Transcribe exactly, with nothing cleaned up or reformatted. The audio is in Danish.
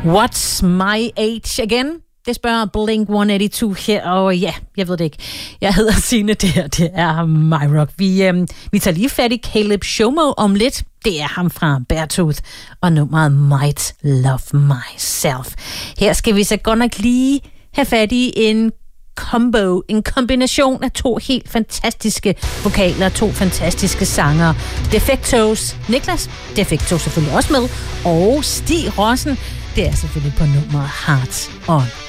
What's my age again? Det spørger Blink et hundrede og otteogtyve her, og ja, jeg ved det ikke. Jeg hedder Signe, det her, det er My Rock. Vi, øhm, vi tager lige fat i Caleb Shomo om lidt. Det er ham fra Beartooth, og nummeret Might Love Myself. Her skal vi så godt nok lige have fat i en combo, en kombination af to helt fantastiske vokaler, to fantastiske sangere. Defectos, Niklas Defecto selvfølgelig også med, og Stig Rossen, det er selvfølgelig på nummeret Heart on